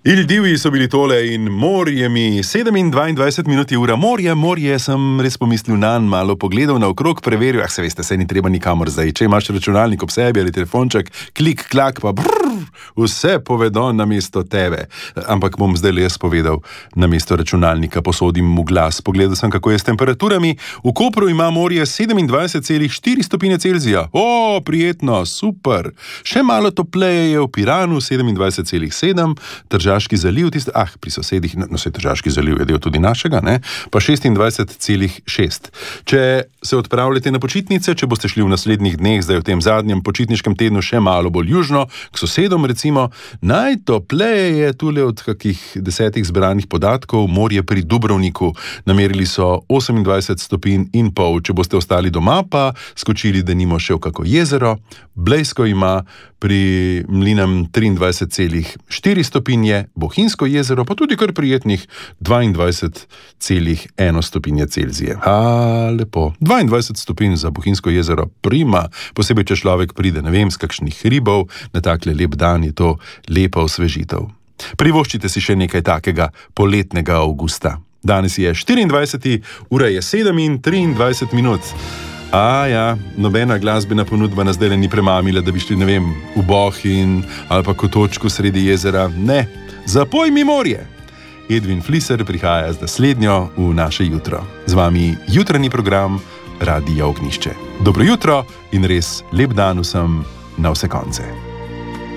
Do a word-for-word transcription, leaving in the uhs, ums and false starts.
Il divji so bili tole in morje mi, sedem in dvaindvajset minut je ura, morje, morje, sem res pomislil nanj, malo pogledal naokrog, preveril, ah, se veste, se ni treba nikamor zdaj, če imaš računalnik ob sebi ali telefonček, klik, klak, pa brrr, vse povedo namesto tebe. Ampak bom zdaj le jaz povedal, namesto računalnika posodim mu glas. Pogledal sem, kako je s temperaturami. V Kopru ima morje sedemindvajset celih štiri stopinje Celzija. O, prijetno, super. Še malo topleje je v Piranu, sedemindvajset celih sedem, Tržaški zaliv, tiste, ah, pri sosedih, no se Tržaški zaliv je del tudi našega, ne, pa šestindvajset celih šest. Če se odpravljate na počitnice, če boste šli v naslednjih dneh, zdaj v tem zadnjem počitniškem tednu še malo bolj južno, k sosedom recimo, najtopleje je tule od kakih desetih zbranih podatkov, morje pri Dubrovniku, namerili so osemindvajset stopinj in pol, če boste ostali doma, pa skočili denimo še v kako jezero, Blejsko ima pri Mlinem triindvajset celih štiri stopinje, Bohinjsko jezero pa tudi kar prijetnih dvaindvajset celih ena stopinje Celzije. A, lepo. dvaindvajset stopinj za Bohinjsko jezero, prima, posebej, če človek pride, ne vem, z kakšnih hribov, na takle lep dan je to lepa osvežitev. Privoščite si še nekaj takega poletnega avgusta. Danes je štiriindvajseti, ura je sedem in triindvajset minut. A ja, nobena glasbena ponudba nas zdaj ni premamila, da bi šli, ne vem, v Bohinj ali pa kotočku sredi jezera. Ne, zapoj mi morje! Edvin Fliser prihaja z naslednjo v naše jutro. Z vami jutranji program Radia Ognjišče. Dobro jutro in res lep dan vsem na vse konce.